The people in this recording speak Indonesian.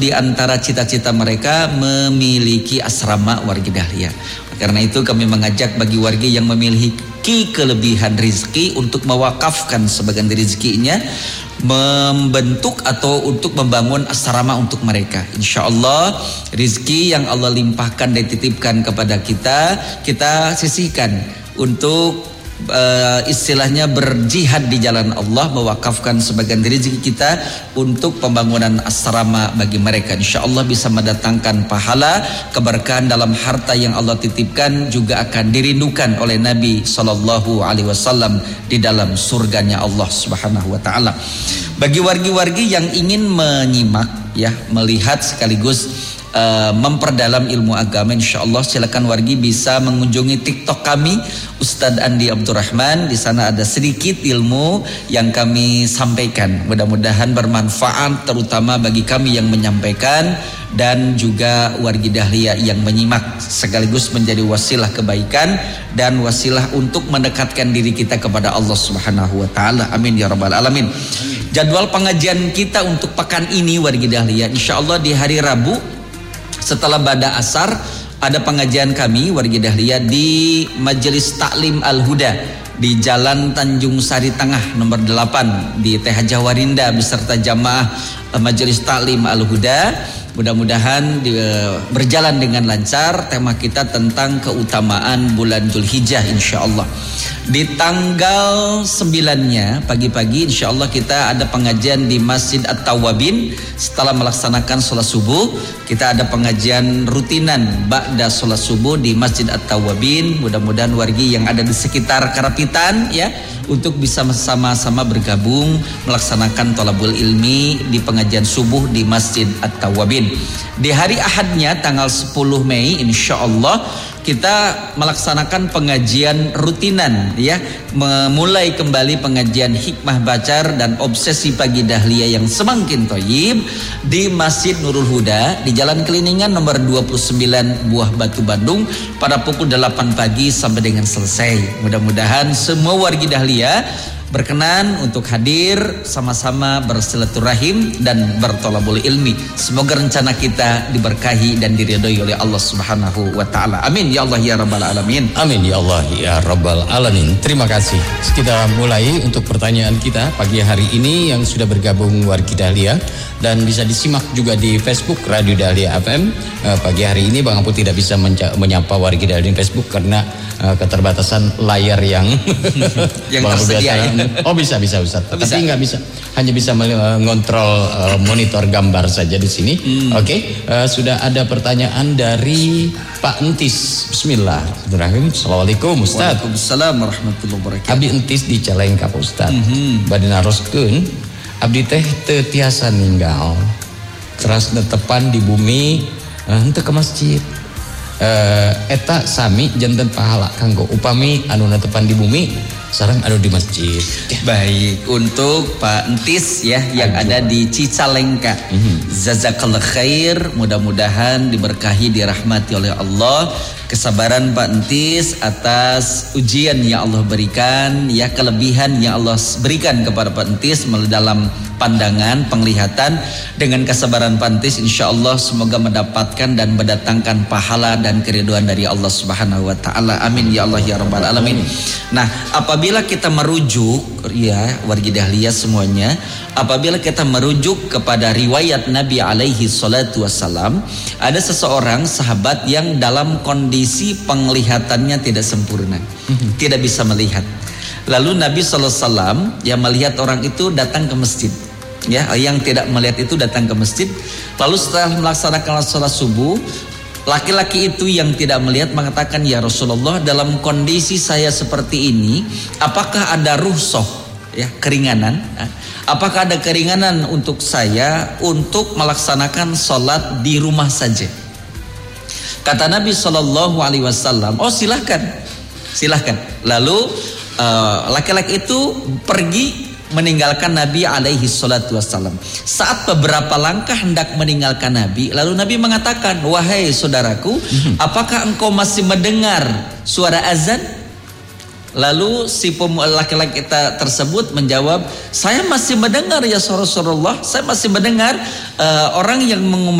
Di antara cita-cita mereka memiliki asrama wargi dahlia. Karena itu kami mengajak bagi wargi yang memiliki kelebihan rizki untuk mewakafkan sebagian rezekinya, membentuk atau untuk membangun asrama untuk mereka. Insya Allah rizki yang Allah limpahkan dan titipkan kepada kita, kita sisihkan untuk istilahnya berjihad di jalan Allah, mewakafkan sebagian rezeki kita untuk pembangunan asrama bagi mereka. Insya Allah bisa mendatangkan pahala, keberkahan dalam harta yang Allah titipkan juga akan dirindukan oleh Nabi Sallallahu Alaihi Wasallam di dalam surganya Allah Subhanahu Wa Taala. Bagi wargi-wargi yang ingin menyimak, ya, melihat sekaligus memperdalam ilmu agama, insya Allah silakan wargi bisa mengunjungi TikTok kami Ustadz Andi Abdurrahman. Di sana ada sedikit ilmu yang kami sampaikan, mudah-mudahan bermanfaat terutama bagi kami yang menyampaikan dan juga wargi dahlia yang menyimak, sekaligus menjadi wasilah kebaikan dan wasilah untuk mendekatkan diri kita kepada Allah Subhanahu Wa Taala. Amin ya rabbal alamin. Jadwal pengajian kita untuk pekan ini wargi dahlia, insya Allah di hari Rabu setelah bada asar ada pengajian kami wargi dahlia di Majelis Taklim Al-Huda di Jalan Tanjung Sari Tengah nomor 8 di TH Jawarinda beserta jamaah Majelis Taklim Al-Huda. Mudah-mudahan berjalan dengan lancar. Tema kita tentang keutamaan bulan Dzulhijjah insya Allah. Di tanggal 9-nya pagi-pagi insya Allah kita ada pengajian di Masjid At-Tawwabin. Setelah melaksanakan sholat subuh, kita ada pengajian rutinan ba'da sholat subuh di Masjid At-Tawwabin. Mudah-mudahan wargi yang ada di sekitar Karapitan, ya, untuk bisa sama-sama bergabung melaksanakan thalabul ilmi di pengajian subuh di Masjid At-Tawwabin. Di hari Ahadnya tanggal 10 Mei insya Allah kita melaksanakan pengajian rutinan, ya, memulai kembali pengajian hikmah bacar dan obsesi pagi dahlia yang semakin thayyib di Masjid Nurul Huda di Jalan Keliningan nomor 29 Buah Batu Bandung pada pukul 8 pagi sampai dengan selesai. Mudah-mudahan semua wargi dahlia berkenan untuk hadir sama-sama bersilaturahim dan berthalabul ilmi. Semoga rencana kita diberkahi dan diridhoi oleh Allah Subhanahu wa taala. Amin ya Allah ya rabbal alamin. Amin ya Allah ya rabbal alamin. Terima kasih. Kita mulai untuk pertanyaan kita pagi hari ini yang sudah bergabung wargi dahlia dan bisa disimak juga di Facebook Radio Dahlia FM. Pagi hari ini Bang Apu tidak bisa menyapa wargi dahlia di Facebook karena keterbatasan layar yang tersedia, ya? Oh bisa Ustaz. Tapi nggak bisa, hanya bisa mengontrol monitor gambar saja di sini. Oke. Sudah ada pertanyaan dari Pak Entis. Bismillahirrahmanirrahim. Assalamualaikum Ustaz. Waalaikumsalam warahmatullahi wabarakatuh. Abi Entis di Calengka Pak Ustaz. Bade naroskeun abdi teh teu tiasa ninggal teras netepan di bumi henteu ke masjid. Eta sami janten pahala kanggo upami anu netepan di bumi sareng anu di masjid. Baik, untuk Pak Entis, ya, yang ada di Cicalengka. Jazakallahu khair, mudah-mudahan diberkahi, dirahmati oleh Allah. Kesabaran Pak Entis atas ujian yang Allah berikan, ya, kelebihan yang Allah berikan kepada Pak Entis dalam pandangan, penglihatan. Dengan kesabaran Pak Entis, insya Allah semoga mendapatkan dan mendatangkan pahala dan keridhaan dari Allah Subhanahu wa taala. Amin ya Allah ya rabbal alamin. Nah, apabila kita merujuk, ya, wargi dahlia semuanya, apabila kita merujuk kepada riwayat Nabi alaihi salatu wassalam, ada seseorang sahabat yang dalam kondisi penglihatannya tidak sempurna, tidak bisa melihat. Lalu Nabi SAW yang melihat orang itu datang ke masjid, ya, yang tidak melihat itu datang ke masjid. Lalu setelah melaksanakan sholat subuh, laki-laki itu yang tidak melihat mengatakan, ya Rasulullah, dalam kondisi saya seperti ini, apakah ada rukhsah, ya, keringanan? Apakah ada keringanan untuk saya untuk melaksanakan sholat di rumah saja? Kata Nabi Shallallahu Alaihi Wasallam, oh silahkan. Lalu laki-laki itu pergi meninggalkan Nabi alaihi salatu wassalam. Saat beberapa langkah hendak meninggalkan Nabi, lalu Nabi mengatakan, wahai saudaraku, apakah engkau masih mendengar suara azan? Lalu si laki-laki tersebut menjawab, saya masih mendengar ya Rasulullah, saya masih mendengar orang yang